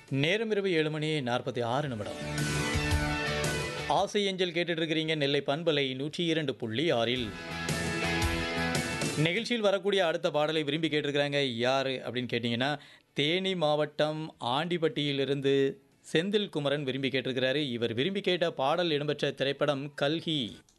நேரம் இரவு 7 மணி 46 நிமிடம். ஆசை ஏஞ்சல் கேட்டுட்டு இருக்கிறீங்க நெல்லை பண்பலை 102.6இல். நிகழ்ச்சியில் வரக்கூடிய அடுத்த பாடலை விரும்பி கேட்டிருக்கிறாங்க யாரு அப்படின்னு கேட்டிங்கன்னா, தேனி மாவட்டம் ஆண்டிப்பட்டியிலிருந்து செந்தில் குமரன் விரும்பி கேட்டிருக்கிறாரு. இவர் விரும்பி கேட்ட பாடல் இடம்பெற்ற திரைப்படம் கல்கி.